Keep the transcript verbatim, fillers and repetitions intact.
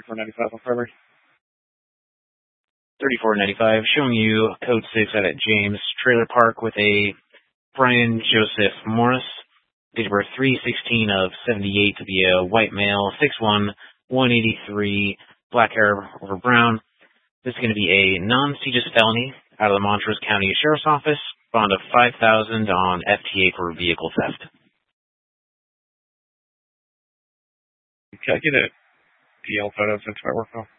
thirty-four ninety-five on Friday. thirty-four ninety-five, showing you code six out at James Trailer Park with a Brian Joseph Morris, date of birth three sixteen of seventy-eight, to be a white male, six one, one eighty-three, black hair over brown. This is going to be a non-CJIS felony out of the Montrose County Sheriff's Office, bond of five thousand dollars on F T A for vehicle theft. Can I get a D L photo sent to my work phone?